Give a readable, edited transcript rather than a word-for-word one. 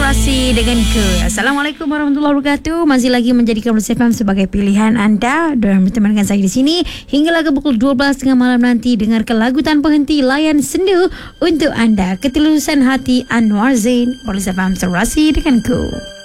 Serasi denganku. Assalamualaikum warahmatullahi wabarakatuh. Masih lagi menjadikan Malaysia FM sebagai pilihan anda dan berteman dengan saya di sini hingga lagu pukul 12.30 malam nanti. Dengarkan lagu tanpa henti, layan sendu untuk anda. Ketulusan hati Anwar Zain, Malaysia FM Serasi denganku.